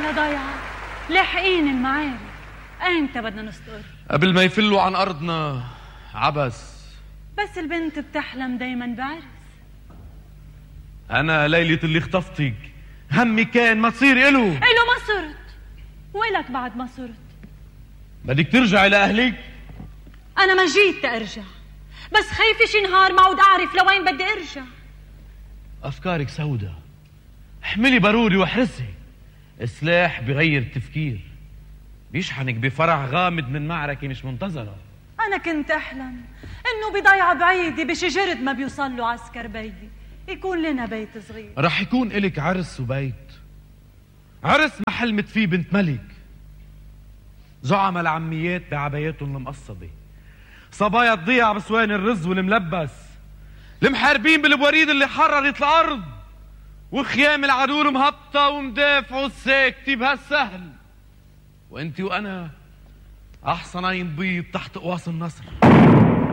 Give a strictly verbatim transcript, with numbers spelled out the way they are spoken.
يا ضيعة، لاحقين المعارك، ايمتى بدنا نستقر؟ قبل ما يفلوا عن أرضنا عبس. بس البنت بتحلم دايما بعرس. أنا ليلة اللي خطفتك همي كان ما تصير إله إله ما صرت، وإلك بعد ما صرت. بدك ترجعي لأهلك؟ أنا ما جيت تأرجع، بس خايفة شي نهار ما عود أعرف لوين بدي أرجع. أفكارك سودة، احملي بارودي واحرسي. السلاح بغير التفكير، بيشحنك بفرح غامض من معركة مش منتظرة. أنا كنت أحلم إنه بضيعة بعيدة بشجرة ما بيوصل له عسكر بيدي يكون لنا بيت صغير. رح يكون إلك عرس وبيت، عرس ما حلمت فيه بنت ملك. زعماء العميات بعباياتهم المقصبة، صبايا تضيع بسوان الرز والملبس، المحاربين بالبوريد اللي حررت الأرض، وخيام العدو المهبطة ومدافعوا الساكتة بهالسهل. وانتي وأنا أحصنين بيض تحت قواس النصر.